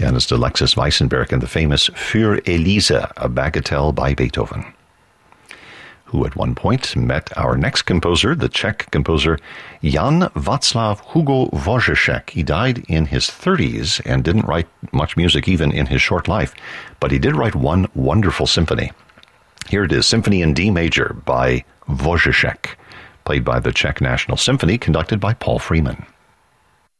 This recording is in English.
pianist Alexis Weissenberg, and the famous Für Elise, a bagatelle by Beethoven, who at one point met our next composer, the Czech composer Jan Václav Hugo Wojciech. He died in his 30s and didn't write much music even in his short life, but he did write one wonderful symphony. Here it is, Symphony in D major by Wojciech, played by the Czech National Symphony, conducted by Paul Freeman.